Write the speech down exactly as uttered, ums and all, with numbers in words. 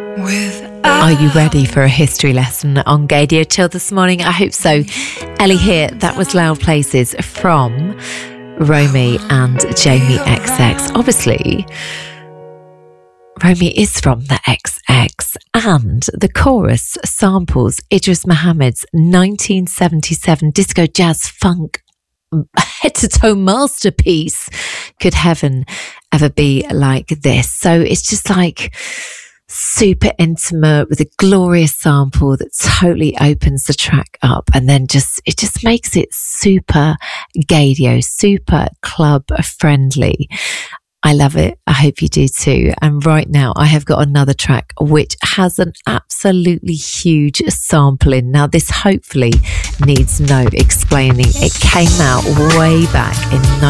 Are you ready for a history lesson on Gaydio Chill this morning? I hope so. Ellie here. That was Loud Places from Romy and Jamie X X. Obviously, Romy is from the X X, and the chorus samples Idris Muhammad's nineteen seventy-seven disco jazz funk head-to-toe masterpiece. Could heaven ever be like this? So it's just like super intimate with a glorious sample that totally opens the track up, and then just it just makes it super Gaydio, super club friendly. I love it. I hope you do too. And right now I have got another track which has an absolutely huge sampling. Now this hopefully needs no explaining. It came out way back in